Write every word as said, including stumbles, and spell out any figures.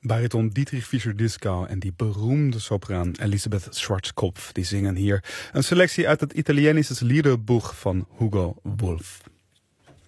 Bariton Dietrich Fischer-Dieskau en die beroemde sopraan Elisabeth Schwarzkopf, die zingen hier een selectie uit het Italienische liederboek van Hugo Wolf.